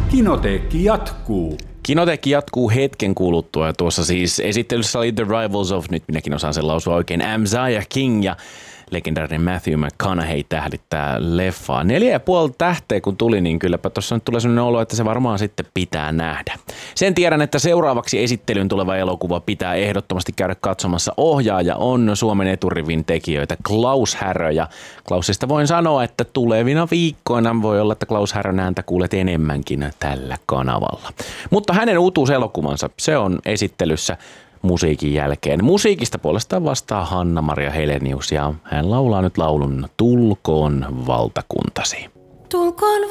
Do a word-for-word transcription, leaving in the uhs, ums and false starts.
Kinoteekki jatkuu. Kinoteekki jatkuu hetken kuluttua ja tuossa siis esittelyssä oli The Rivals of, nyt minäkin osaan sen lausua oikein, Amziah King ja legendaarinen Matthew McConaughey tähdittää leffaa. Neljä ja puoli tähteä kun tuli, niin kylläpä tuossa nyt tulee sellainen olo, että se varmaan sitten pitää nähdä. Sen tiedän, että seuraavaksi esittelyyn tuleva elokuva pitää ehdottomasti käydä katsomassa. Ohjaaja on Suomen eturivin tekijöitä Klaus Härö, ja Klausista voin sanoa, että tulevina viikkoina voi olla, että Klaus Härön ääntä kuulet enemmänkin tällä kanavalla. Mutta hänen uutuuselokuvansa, se on esittelyssä musiikin jälkeen. Musiikista puolestaan vastaa Hanna-Maria Helenius ja hän laulaa nyt laulun Tulkoon valtakuntasi. Tulkoon